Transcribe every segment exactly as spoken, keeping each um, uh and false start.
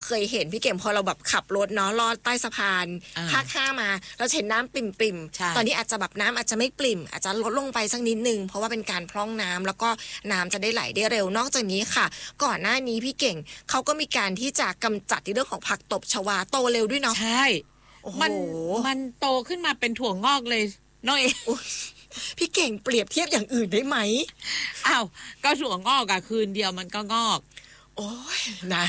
เคยเห็นพี่เก่งพอเราแบบขับรถเนาะลอดใต้สะพานภาคห้ามาเราเห็นน้ำปริ่มๆตอนนี้อาจจะแบบน้ำอาจจะไม่ปริ่มอาจจะลดลงไปสักนิดนึงเพราะว่าเป็นการพร่องน้ำแล้วก็น้ำจะได้ไหลได้เร็วนอกจากนี้ค่ะก่อนหน้านี้พี่เก่งเขาก็มีการที่จะกำจัดในเรื่องของผักตบชวาโตเร็วด้วยเนาะใช่มันมันโตขึ้นมาเป็นถั่วงอกเลยน้องเองพี่เก่งเปรียบเทียบอย่างอื่นได้ไหมอ้าวก็ถั่วงอกอะคืนเดียวมันก็งอกโอ้ยนะ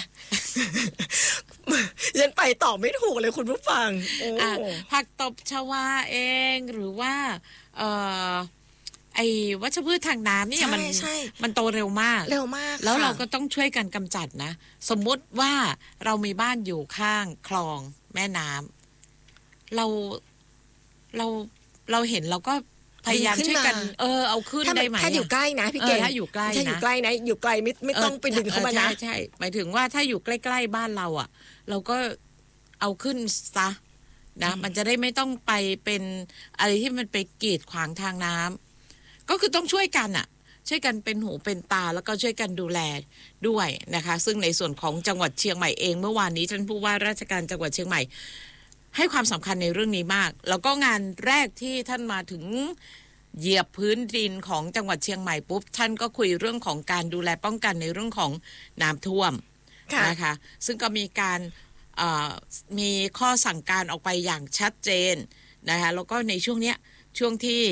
ยันไปต่อไม่ถูกเลยคุณผู้ฟังผักตบชวาเองหรือว่าเอ่อไอ้วัชพืชทางน้ำนี่มันมันโตเร็วมากเร็วมากแล้วเราก็ต้องช่วยกันกำจัดนะสมมุติว่าเรามีบ้านอยู่ข้างคลองแม่น้ำเราเราเราเห็นเราก็พยายามช่วยกันเออเอาขึ้นได้ไหมถ้าอยู่ใกล้นะพี่เก๋ถ้าอยู่ใกล้นะถ้าอยู่ใกล้นะอยู่ไกลไม่ไม่ต้องไปดึงเข้ามานะใช่หมายถึงว่าถ้าอยู่ใกล้ๆบ้านเราอ่ะเราก็เอาขึ้นซะนะมันจะได้ไม่ต้องไปเป็นอะไรที่มันไปกีดขวางทางน้ำก็คือต้องช่วยกันอ่ะช่วยกันเป็นหูเป็นตาแล้วก็ช่วยกันดูแลด้วยนะคะซึ่งในส่วนของจังหวัดเชียงใหม่เองเมื่อวานนี้ท่านผู้ว่าราชการจังหวัดเชียงใหม่ให้ความสำคัญในเรื่องนี้มากแล้วก็งานแรกที่ท่านมาถึงเหยียบพื้นดินของจังหวัดเชียงใหม่ปุ๊บท่านก็คุยเรื่องของการดูแลป้องกันในเรื่องของน้ำท่วมนะคะซึ่งก็มีการมีข้อสั่งการออกไปอย่างชัดเจนนะคะแล้วก็ในช่วงเนี้ยช่วงที่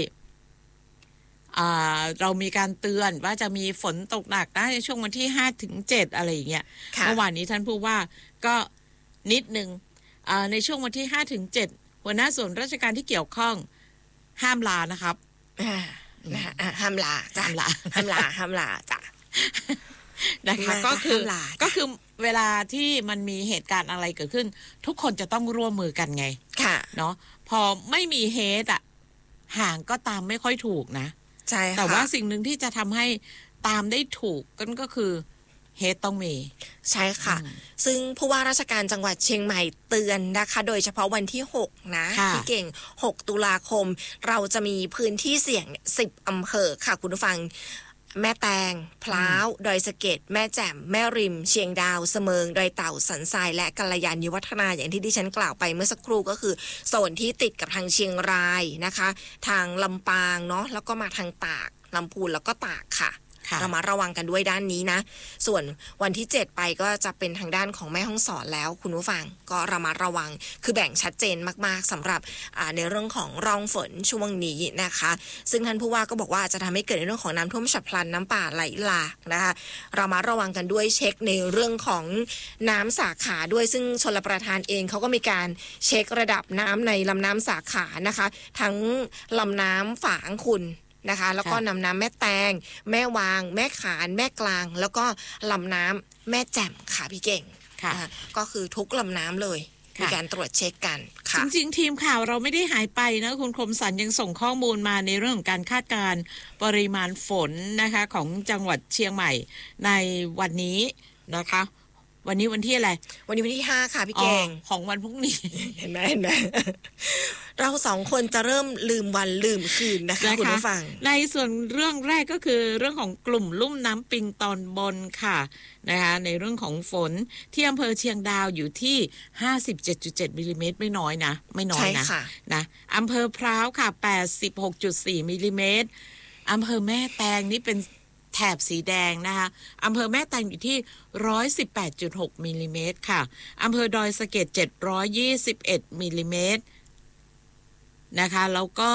เรามีการเตือนว่าจะมีฝนตกหนักนะในช่วงวันที่ห้าถึงเจ็ดอะไรอย่างเงี้ยเมื่อวานนี้ท่านพูดว่าก็นิดนึงในช่วงวันที่ห้าถึงเจ็ดหัวหน้าส่วนราชการที่เกี่ยวข้องห้ามลานะครับห้ามลาจ้ะห้ามลาห้ามลาห้ามลาจ้ะนะคะก็คือก็คือเวลาที่มันมีเหตุการณ์อะไรเกิดขึ้นทุกคนจะต้องร่วมมือกันไงค่ะเนาะพอไม่มีเหตุอ่ะห่างก็ตามไม่ค่อยถูกนะใช่ค่ะแต่ว่าสิ่งหนึ่งที่จะทำให้ตามได้ถูกก็คือเฮดต้องมีใช่ค่ะซึ่งผู้ว่าราชการจังหวัดเชียงใหม่เตือนนะคะโดยเฉพาะวันที่หกนะพี่เก่งหกตุลาคมเราจะมีพื้นที่เสี่ยงสิบอำเภอค่ะคุณผู้ฟังแม่แตงพร้าวดอยสะเก็ดแม่แจ่มแม่ริมเชียงดาวเสมิงดอยเต่าสันทรายและกัลยาณิวัฒนาอย่างที่ดิฉันกล่าวไปเมื่อสักครู่ก็คือโซนที่ติดกับทางเชียงรายนะคะทางลำปางเนาะแล้วก็มาทางตากลำพูนแล้วก็ตากค่ะเรามาระวังกันด้วยด้านนี้นะส่วนวันที่เจ็ดไปก็จะเป็นทางด้านของแม่ฮ่องสอนแล้วคุณผู้ฟังก็ระมัดระวังคือแบ่งชัดเจนมากๆสำหรับในเรื่องของร่องฝนช่วงนี้นะคะซึ่งท่านผู้ว่าก็บอกว่าจะทำให้เกิดในเรื่องของน้ำท่วมฉับพลันน้ำป่าไหลหลากนะคะเรามาระวังกันด้วยเช็คในเรื่องของน้ำสาขาด้วยซึ่งชลประทานเองเขาก็มีการเช็คระดับน้ำในลำน้ำสาขานะคะทั้งลำน้ำฝางขุ่นนะคะแล้วก็นำน้ำแม่แตงแม่วางแม่ขานแม่กลางแล้วก็ลำน้ำแม่แจ่มค่ะพี่เก่งค่ะก็คือทุกลำน้ำเลยมีการตรวจเช็คกันจริงๆทีมข่าวเราไม่ได้หายไปนะคุณคมสันยังส่งข้อมูลมาในเรื่องของการคาดการณ์ปริมาณฝนนะคะของจังหวัดเชียงใหม่ในวันนี้นะคะวันนี้วันที่อะไรวันนี้วันที่ห้าค่ะพี่เก่งของวันพรุ่งนี้เห็นไหมเห็นไหมเราสองคนจะเริ่มลืมวันลืมคืนนะคะคุณผู้ฟังในส่วนเรื่องแรกก็คือเรื่องของกลุ่มลุ่มน้ำปิงตอนบนค่ะนะคะในเรื่องของฝนที่อำเภอเชียงดาวอยู่ที่ ห้าสิบเจ็ดจุดเจ็ด มิลลิเมตรไม่น้อยนะไม่น้อยนะนะอำเภอพร้าวค่ะ แปดสิบหกจุดสี่ มิลลิเมตรอำเภอแม่แตงนี่เป็นแถบสีแดงนะคะอำเภอแม่แตงอยู่ที่ หนึ่งร้อยสิบแปดจุดหก มิลลิเมตรค่ะอำเภอดอยสะเก็ดเจ็ดร้อยยี่สิบเอ็ดมิลลิเมตรนะคะแล้วก็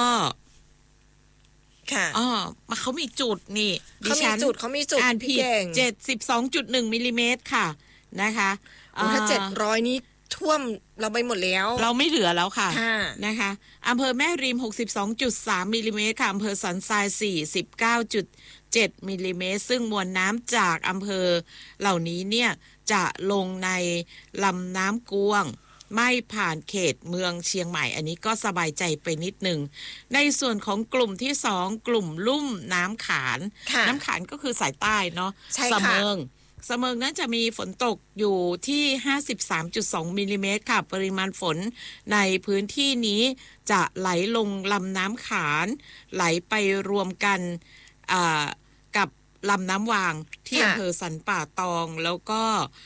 ค่ะอ๋อมาเขามีจุดนี่เขามีจุดเขามีจุดอ่านผิด เจ็ดสิบสองจุดหนึ่ง มิลลิเมตรค่ะนะคะถ้าเจ็ดร้อยนี่ท่วมเราไปหมดแล้วเราไม่เหลือแล้วค่ะนะคะอำเภอแม่ริม หกสิบสองจุดสาม มิลลิเมตรค่ะอำเภอสันทราย สี่สิบเก้าจุดเจ็ด มิลลิเมตรซึ่งมวลน้ำจากอำเภอเหล่านี้เนี่ยจะลงในลำน้ำกวงไม่ผ่านเขตเมืองเชียงใหม่อันนี้ก็สบายใจไปนิดหนึ่งในส่วนของกลุ่มที่สองกลุ่มลุ่มน้ำขานน้ำขานก็คือสายใต้เนาะเสมิงเสมิงนั้นจะมีฝนตกอยู่ที่ ห้าสิบสามจุดสอง มิลลิเมตรค่ะปริมาณฝนในพื้นที่นี้จะไหลลงลำน้ำขานไหลไปรวมกันกับลำน้ำวางที่อำเภอสันป่าตองแล้วก็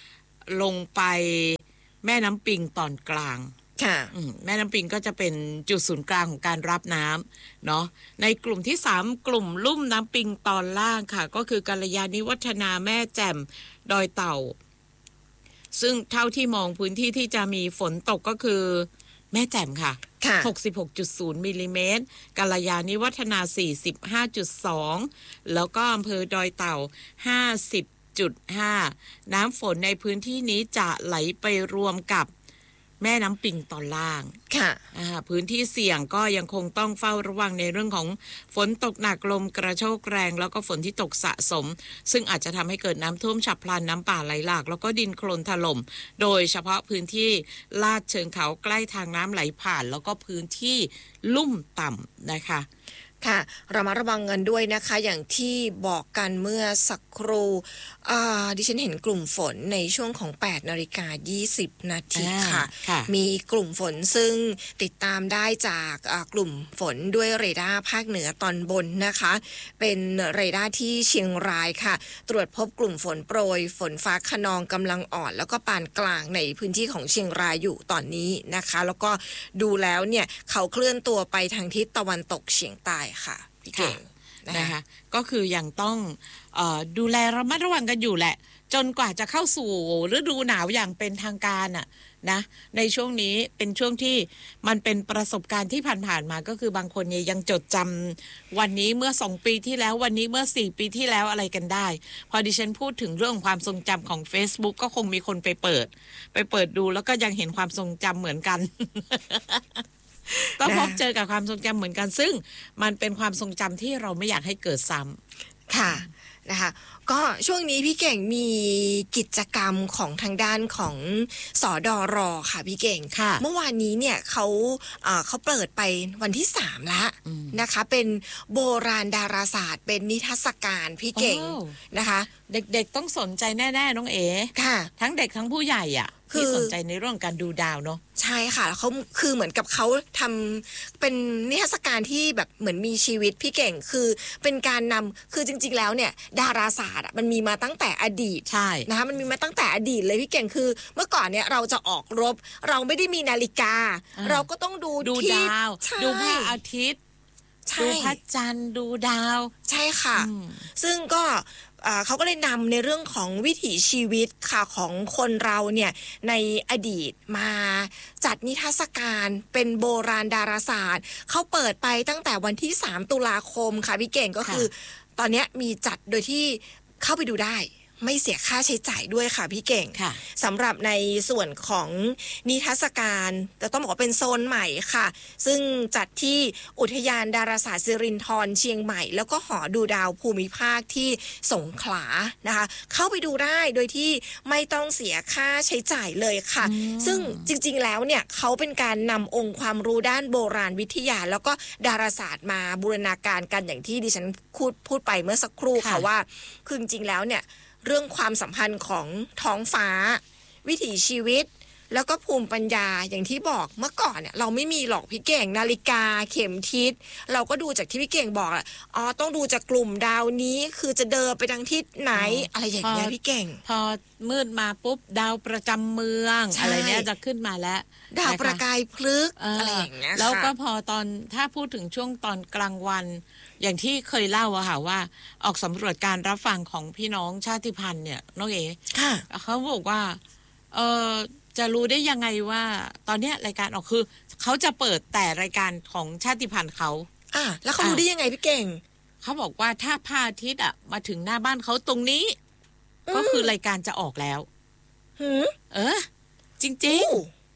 ลงไปแม่น้ำปิงตอนกลางค่ะแม่น้ำปิงก็จะเป็นจุดศูนย์กลางของการรับน้ำเนาะในกลุ่มที่สามกลุ่มลุ่มน้ำปิงตอนล่างค่ะก็คือกัลยาณิวัฒนาแม่แจ่มดอยเต่าซึ่งเท่าที่มองพื้นที่ที่จะมีฝนตกก็คือแม่แจ่มค่ะ หกสิบหกจุดศูนย์ มิลลิเมตรกัลยาณิวัฒนา สี่สิบห้าจุดสอง แล้วก็อำเภอดอยเต่า ห้าสิบจุดห้า น้ำฝนในพื้นที่นี้จะไหลไปรวมกับแม่น้ำปิงตอนล่างค่ะพื้นที่เสี่ยงก็ยังคงต้องเฝ้าระวังในเรื่องของฝนตกหนักลมกระโชกแรงแล้วก็ฝนที่ตกสะสมซึ่งอาจจะทำให้เกิดน้ำท่วมฉับพลันน้ำป่าไหลหลากแล้วก็ดินโคลนถล่มโดยเฉพาะพื้นที่ลาดเชิงเขาใกล้ทางน้ำไหลผ่านแล้วก็พื้นที่ลุ่มต่ำนะคะค่ะเรามาระวังกันด้วยนะคะอย่างที่บอกกันเมื่อสักครู่ดิฉันเห็นกลุ่มฝนในช่วงของแปดนาฬิกายี่สิบนาทีค่ะมีกลุ่มฝนซึ่งติดตามได้จากกลุ่มฝนด้วยเรดาร์ภาคเหนือตอนบนนะคะเป็นเรดาร์ที่เชียงรายค่ะตรวจพบกลุ่มฝนโปรยฝนฟ้าคะนองกำลังอ่อนแล้วก็ปานกลางในพื้นที่ของเชียงรายอยู่ตอนนี้นะคะแล้วก็ดูแล้วเนี่ยเขาเคลื่อนตัวไปทางทิศตะวันตกเฉียงใต้ค่ะพี่เก่งนะคะก็คือยังต้องเอ่อดูแลระมัดระวังกันอยู่แหละจนกว่าจะเข้าสู่ฤดูหนาวอย่างเป็นทางการอ่ะนะในช่วงนี้เป็นช่วงที่มันเป็นประสบการณ์ที่ผ่านๆมาก็คือบางคนเนี่ยยังจดจำวันนี้เมื่อสองปีที่แล้ววันนี้เมื่อสี่ปีที่แล้วอะไรกันได้พอดิฉันพูดถึงเรื่องความทรงจำของ Facebook ก็คงมีคนไปเปิดไปเปิดดูแล้วก็ยังเห็นความทรงจำเหมือนกัน ก็พบเจอกับความทรงจำเหมือนกันซึ่งมันเป็นความทรงจำที่เราไม่อยากให้เกิดซ้ำค่ะนะคะก็ช่วงนี้พี่เก่งมีกิจกรรมของทางด้านของสดรค่ะพี่เก่งเมื่อวานนี้เนี่ยเขาเขาเปิดไปวันที่สามแล้วนะคะเป็นโบราณดาราศาสตร์เป็นนิทรรศการพี่เก่งนะคะเด็กๆต้องสนใจแน่ๆน้องเอ๋ค่ะทั้งเด็กทั้งผู้ใหญ่อ่ะที่สนใจในเรื่องการดูดาวเนาะใช่ค่ะเขาคือเหมือนกับเขาทำเป็นนิทรรศการที่แบบเหมือนมีชีวิตพี่เก่งคือเป็นการนำคือจริงๆแล้วเนี่ยดาราศาสตร์มันมีมาตั้งแต่อดีตใช่นะคะมันมีมาตั้งแต่อดีตเลยพี่เก่งคือเมื่อก่อนเนี่ยเราจะออกรบเราไม่ได้มีนาฬิกาเราก็ต้องดูดูดาวดูพระอาทิตย์ดูพระจันทร์ดูดาวใช่ค่ะซึ่งก็เขาก็เลยนำในเรื่องของวิถีชีวิตค่ะของคนเราเนี่ยในอดีตมาจัดนิทรรศการเป็นโบราณดาราศาสตร์เขาเปิดไปตั้งแต่วันที่สามตุลาคมค่ะพี่เก่งก็คือตอนนี้มีจัดโดยที่เข้าไปดูได้ไม่เสียค่าใช้จ่ายด้วยค่ะพี่เก่งสำหรับในส่วนของนิทรรศการแต่ต้องบอกว่าเป็นโซนใหม่ค่ะซึ่งจัดที่อุทยานดาราศาสตร์สิรินธรเชียงใหม่แล้วก็หอดูดาวภูมิภาคที่สงขลานะคะเข้าไปดูได้โดยที่ไม่ต้องเสียค่าใช้จ่ายเลยค่ะซึ่งจริงๆแล้วเนี่ยเขาเป็นการนำองค์ความรู้ด้านโบราณวิทยาแล้วก็ดาราศาสตร์มาบูรณาการกันอย่างที่ดิฉันพูดพูดไปเมื่อสักครู่ค่ะว่าคือจริงๆแล้วเนี่ยเรื่องความสัมพันธ์ของท้องฟ้าวิถีชีวิตแล้วก็ภูมิปัญญาอย่างที่บอกเมื่อก่อนเนี่ยเราไม่มีหรอกพี่เก่งนาฬิกาเข็มทิศเราก็ดูจากที่พี่เก่งบอกแหละอ๋อต้องดูจากกลุ่มดาวนี้คือจะเดินไปทางทิศไหน อ, อะไรอย่างเงี้ยพี่เก่งพอมืดมาปุ๊บดาวประจำเมืองอะไรเนี้ยจะขึ้นมาแล้วดาวประกายพลึก อ, อะไรอย่างเงี้ยแล้วก็พอตอนถ้าพูดถึงช่วงตอนกลางวันอย่างที่เคยเล่าอะค่ะว่าออกสำรวจการรับฟังของพี่น้องชาติพันธุ์เนี่ยน้องเอ๋เขาบอกว่าเออจะรู้ได้ยังไงว่าตอนเนี้ยรายการออกคือเขาจะเปิดแต่รายการของชาติพันธุ์เขาอ่ะแล้วเขารู้ได้ยังไงพี่เก่งเขาบอกว่าถ้าพระอาทิตย์อะมาถึงหน้าบ้านเขาตรงนี้ก็คือรายการจะออกแล้วหือเออจริง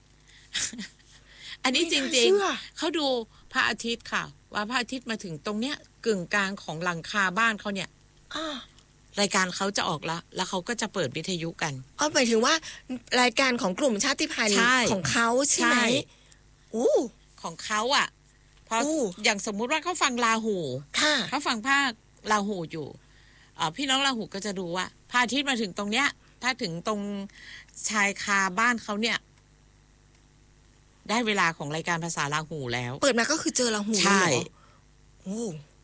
ๆอันนี้จริงๆเขาดูพระอาทิตย์ค่ะว่าพระอาทิตย์มาถึงตรงเนี้ยกึ่งกลางของหลังคาบ้านเขาเนี่ยรายการเขาจะออกแล้วแล้วเขาก็จะเปิดวิทยุกันอ๋อหมายถึงว่ารายการของกลุ่มชาติพันธุ์ของเขาใช่ไหมอู้ของเขาอ่ะพออย่างสมมุติว่าเขาฟังลาหูเขาฟังภาคลาหูอยู่อ่าพี่น้องลาหูก็จะดูว่าพระอาทิตย์มาถึงตรงเนี้ยถ้าถึงตรงชายคาบ้านเขาเนี่ยได้เวลาของรายการภาษาลาหูแล้วเปิดมาก็คือเจอลาหูใช่โอ้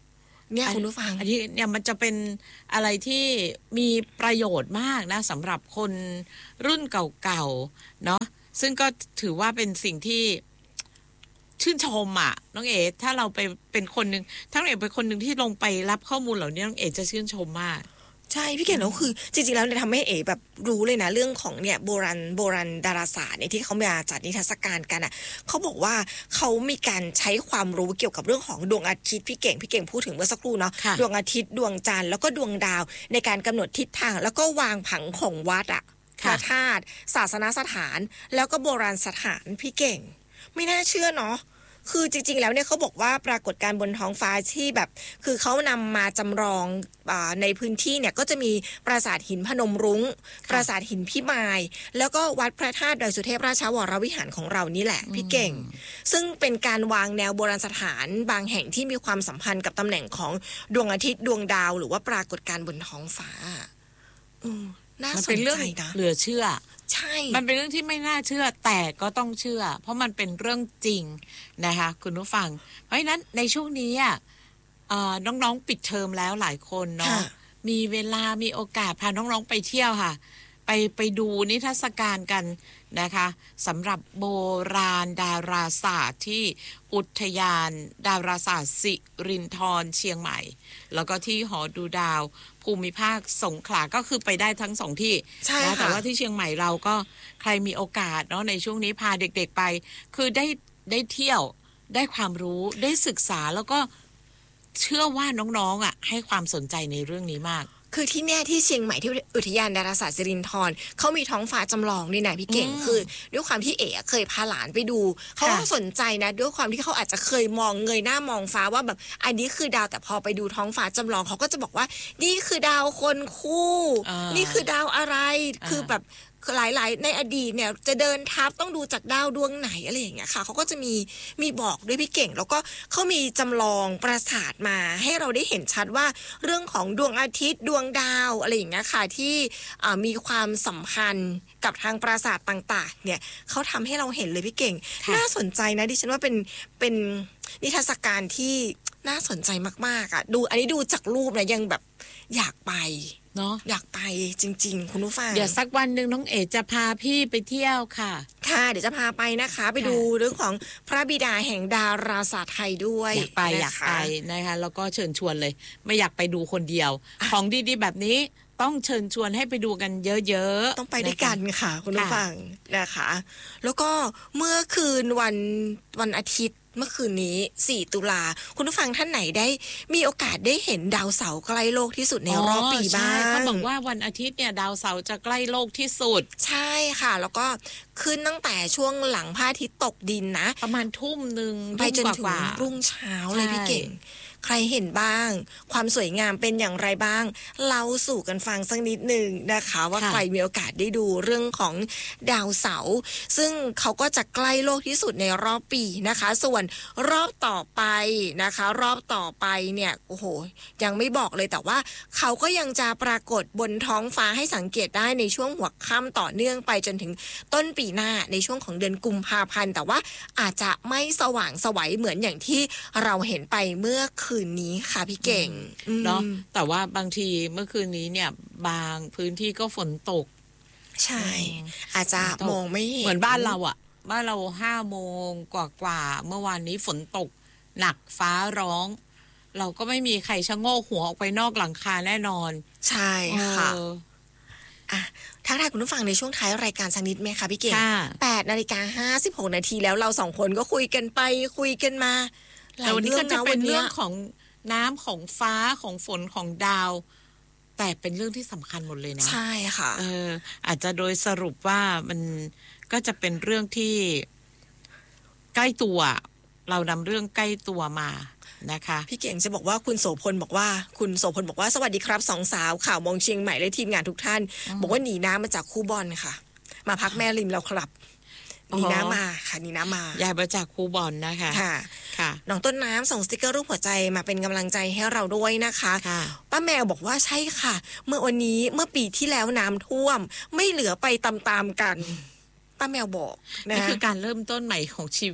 เนี่ยคุณผู้ฟังอันนี้เนี่ยมันจะเป็นอะไรที่มีประโยชน์มากนะสำหรับคนรุ่นเก่าๆเนาะซึ่งก็ถือว่าเป็นสิ่งที่ชื่นชมอ่ะน้องเอ๋ถ้าเราไปเป็นคนหนึ่งถ้าน้องเอ๋เป็นคนหนึ่งที่ลงไปรับข้อมูลเหล่านี้น้องเอ๋จะชื่นชมมากใช่พี่เก่งแล้วคือจริงๆแล้วเนี่ยทำให้เอ๋แบบรู้เลยนะเรื่องของเนี่ยโบราณโบราณดาราศาสตร์เนี่ยที่เขามาจัดนิทรรศการกันอ่ะเขาบอกว่าเขามีการใช้ความรู้เกี่ยวกับเรื่องของดวงอาทิตย์พี่เก่งพี่เก่งพูดถึงเมื่อสักครู่เนาะดวงอาทิตย์ดวงจันทร์แล้วก็ดวงดาวในการกำหนดทิศทางแล้วก็วางผังของวัดอ่ะพระธาตุศาสนสถานแล้วก็โบราณสถานพี่เก่งไม่น่าเชื่อเนาะคือจริงๆแล้วเนี่ยเขาบอกว่าปรากฏการณ์บนท้องฟ้าที่แบบคือเขานำมาจำลองอในพื้นที่เนี่ยก็จะมีปราสาทหินพนมรุ้งปราสาทหินพิมายแล้วก็วัดพระธาตุดอยสุเทพราชวรวิหารของเรานี่แหละพี่เก่งซึ่งเป็นการวางแนวโบราณสถานบางแห่งที่มีความสัมพันธ์กับตำแหน่งของดวงอาทิตย์ดวงดาวหรือว่าปรากฏการณ์บนท้องฟ้าอืมน่าสนใจนะเหลือเชื่อใช่มันเป็นเรื่องที่ไม่น่าเชื่อแต่ก็ต้องเชื่อเพราะมันเป็นเรื่องจริงนะคะคุณผู้ฟังเพราะฉะนั้นในช่วงนี้อ่ะน้องๆปิดเทอมแล้วหลายคนเนาะมีเวลามีโอกาสพาน้องๆไปเที่ยวค่ะไปไปดูนิทรรศการกันนะคะสำหรับโบราณดาราศาสตร์ที่อุทยานดาราศาสตร์สิรินธรเชียงใหม่แล้วก็ที่หอดูดาวภูมิภาคสงขลาก็คือไปได้ทั้งสองที่นะแต่ว่าที่เชียงใหม่เราก็ใครมีโอกาสเนาะในช่วงนี้พาเด็กๆไปคือได้ได้เที่ยวได้ความรู้ได้ศึกษาแล้วก็เชื่อว่าน้องๆอ่ะให้ความสนใจในเรื่องนี้มากคือที่แน่ที่เชียงใหม่ที่อุทยานดาราศาสตร์สิรินธรเขามีท้องฟ้าจำลองนี่นะพี่เก่งคือด้วยความที่เอ๋เคยพาหลานไปดูเขาก็สนใจนะด้วยความที่เขาอาจจะเคยมองเงยหน้ามองฟ้าว่าแบบอันนี้คือดาวแต่พอไปดูท้องฟ้าจำลองเขาก็จะบอกว่านี่คือดาวคนคู่นี่คือดาวอะไรคือแบบหลายๆในอดีตเนี่ยจะเดินทับต้องดูจากดาวดวงไหนอะไรอย่างเงี้ยค่ะเขาก็จะมีมีบอกด้วยพี่เก่งแล้วก็เขามีจำลองปราสาทมาให้เราได้เห็นชัดว่าเรื่องของดวงอาทิตย์ดวงดาวอะไรอย่างเงี้ยค่ะที่มีความสัมพันธ์กับทางปราสาทต่างๆเนี่ยเขาทำให้เราเห็นเลยพี่เก่งน่าสนใจนะดิฉันว่าเป็นเป็นนิทรรศการที่น่าสนใจมากๆอ่ะดูอันนี้ดูจากรูปนะยังแบบอยากไปเนาะอยากไปจริงๆคุณผู้ฟังเดี๋ยวสักวันหนึ่งน้องเอ๋จะพาพี่ไปเที่ยวค่ะค่ะเดี๋ยวจะพาไปนะคะไปดูเรื่องของพระบิดาแห่งดาราศาสตร์ไทยด้วยอยากไปอยากไปนะคะแล้วก็เชิญชวนเลยไม่อยากไปดูคนเดียวของดีๆแบบนี้ต้องเชิญชวนให้ไปดูกันเยอะๆต้องไปด้วยกันค่ะคุณผู้ฟังนะคะแล้วก็เมื่อคืนวันวันอาทิตย์เมื่อคืนนี้สี่ตุลาคุณผู้ฟังท่านไหนได้มีโอกาสได้เห็นดาวเสาร์ใกล้โลกที่สุดในรอบปีบ้างเขาบอกว่าวันอาทิตย์เนี่ยดาวเสาร์จะใกล้โลกที่สุดใช่ค่ะแล้วก็ขึ้นตั้งแต่ช่วงหลังพระอาทิตย์ตกดินนะประมาณทุ่มนึงไปจนถึงรุ่งเช้าเลยพี่เก่งใครเห็นบ้างความสวยงามเป็นอย่างไรบ้างเล่าสู่กันฟังสักนิดหนึ่งนะคะว่าใครมีโอกาสได้ดูเรื่องของดาวเสาร์ซึ่งเขาก็จะใกล้โลกที่สุดในรอบปีนะคะส่วนรอบต่อไปนะคะรอบต่อไปเนี่ยโอ้โหยังไม่บอกเลยแต่ว่าเขาก็ยังจะปรากฏบนท้องฟ้าให้สังเกตได้ในช่วงหัวค่ำต่อเนื่องไปจนถึงต้นปีหน้าในช่วงของเดือนกุมภาพันธ์แต่ว่าอาจจะไม่สว่างไสวเหมือนอย่างที่เราเห็นไปเมื่อคืนนี้ค่ะพี่เก่งเนาะแต่ว่าบางทีเมื่อคืนนี้เนี่ยบางพื้นที่ก็ฝนตกใช่อาจจะมองไม่เห็นเหมือนบ้านเราอ่ะบ้านเราห้าโมงกว่าๆเมื่อวานนี้ฝนตกหนักฟ้าร้องเราก็ไม่มีใครชะโงกหัวออกไปนอกหลังคาแน่นอนใช่ค่ะอ่ะทักทายคุณผู้ฟังในช่วงท้ายรายการสักนิดไหมคะพี่เก่งแปดนาฬิกาห้าสิบหกนาทีแล้วเราสองคนก็คุยกันไปคุยกันมาแต่วันนี้ก็จะเป็นเรื่องของน้ำของฟ้าของฝนของดาวแต่เป็นเรื่องที่สำคัญหมดเลยนะใช่ค่ะเอออาจจะโดยสรุปว่ามันก็จะเป็นเรื่องที่ใกล้ตัวเรานำเรื่องใกล้ตัวมานะคะพี่เก่งจะบอกว่าคุณโสพลบอกว่าคุณโสพลบอกว่าสวัสดีครับสองสาวข่าวมองเชียงใหม่และทีมงานทุกท่านบอกว่าหนีน้ำมาจากคู่บอลค่ะมาพักแม่ริมเราครับนีน้ำมาค่ะนีน้ำมายายมาจากครูบอลนะคะค่ะค่ะน้องต้นน้ำส่งสติกเกอร์รูปหัวใจมาเป็นกำลังใจให้เราด้วยนะคะป้าแมวบอกว่าใช่ค่ะเมื่อวันนี้เมื่อปีที่แล้วน้ำท่วมไม่เหลือไปตามๆกันป้าแมวบอกนะนี่คือการเริ่มต้นใหม่ของชีวิต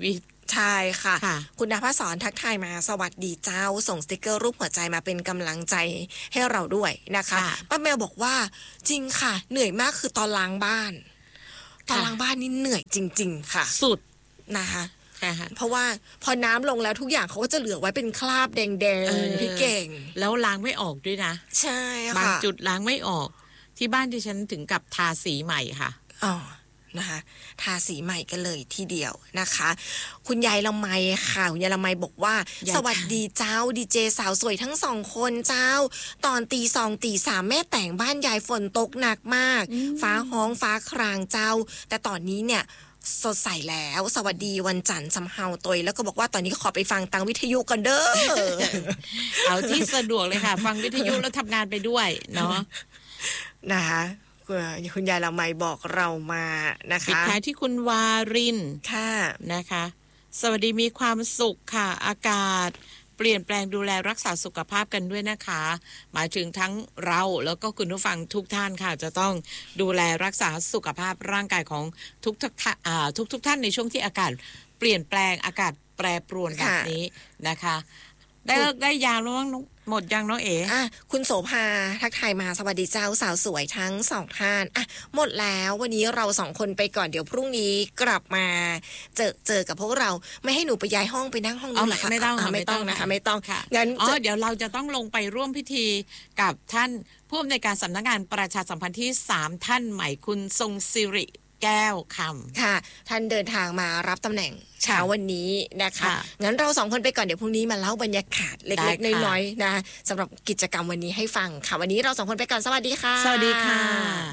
ใช่ค่ะค่ะคุณนภสรทักทายมาสวัสดีเจ้าส่งสติกเกอร์รูปหัวใจมาเป็นกำลังใจให้เราด้วยนะคะป้าแมวบอกว่าจริงค่ะเหนื่อยมากคือตอนล้างบ้านตอนล้างบ้านนี่เหนื่อยจริงๆค่ะสุดนะคะเพราะว่าพอน้ำลงแล้วทุกอย่างเขาก็จะเหลือไว้เป็นคราบแดงๆพี่เก่งแล้วล้างไม่ออกด้วยนะใช่ค่ะบางจุดล้างไม่ออกที่บ้านที่ฉันถึงกับทาสีใหม่ค่ะอ๋อนะคะทาสีใหม่กันเลยทีเดียวนะคะคุณยายละไมค่ะคุณยายละไมบอกว่าสวัสดีเจ้าดีเจสาวสวยทั้งสองคนเจ้าตอนตีสองตีสามแม่แต่งบ้านยายฝนตกหนักมากฟ้าห้องฟ้าครางเจ้าแต่ตอนนี้เนี่ยสดใสแล้วสวัสดีวันจันทร์สำเฮาตยแล้วก็บอกว่าตอนนี้ขอไปฟังตังวิทยุกันเด้อเอาที่สะดวกเลยค่ะฟังวิทยุแล้วทำงานไปด้วยเนาะนะคะคุณยายละไมบอกเรามานะคะปิดท้ายที่คุณวารินค่ะนะคะสวัสดีมีความสุขค่ะอากาศเปลี่ยนแปลงดูแลรักษาสุขภาพกันด้วยนะคะหมายถึงทั้งเราแล้วก็คุณผู้ฟังทุกท่านค่ะจะต้องดูแลรักษาสุขภาพร่างกายของทุกทุกอ่าทุกทุกท่านในช่วงที่อากาศเปลี่ยนแปลงอากาศแปรปรวนแบบนี้นะคะได้ได้ยาแล้วมั้งหมดยังน้องเอ๋อ่ะคุณโสภาทักทายมาสวัสดีเจ้าสาวสวยทั้งสองท่านอ่ะหมดแล้ววันนี้เราสองคนไปก่อนเดี๋ยวพรุ่งนี้กลับมาเจอเจอกับพวกเราไม่ให้หนูไปย้ายห้องไปนั่งห้องนู้นหรอคะไม่ต้องไม่ต้องนะคะไม่ต้องงั้นอ๋อเดี๋ยวเราจะต้องลงไปร่วมพิธีกับท่านผู้อำนวยการสำนักงานประชาสัมพันธ์ที่สามท่านใหม่คุณทรงศิริแก้วคำค่ะท่านเดินทางมารับตำแหน่งเช้าวันนี้นะคะงั้นเราสองคนไปก่อนเดี๋ยวพรุ่งนี้มาเล่าบรรยากาศเล็กๆน้อยๆนะสำหรับกิจกรรมวันนี้ให้ฟังค่ะวันนี้เราสองคนไปก่อนสวัสดีค่ะสวัสดีค่ะ